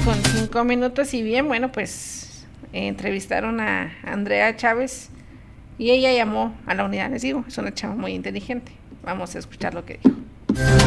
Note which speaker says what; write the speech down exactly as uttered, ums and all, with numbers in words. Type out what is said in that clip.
Speaker 1: con cinco minutos y bien, bueno, pues eh, entrevistaron a Andrea Chávez y ella llamó a la unidad, les digo, es una chava muy inteligente. Vamos a escuchar lo que dijo.